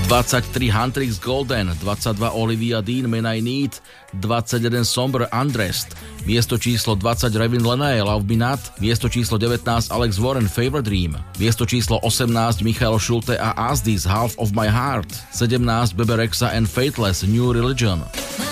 23 Huntrix Golden, 22 Olivia Dean Men I Need, 21 Somber Undressed, miesto číslo 20 Ravin Lenae Love Me Not, miesto číslo 19 Alex Warren Fever Dream, miesto číslo 18 Michael Schulte a Asdis Half of My Heart, 17 Bebe Rexha and Faithless New Religion.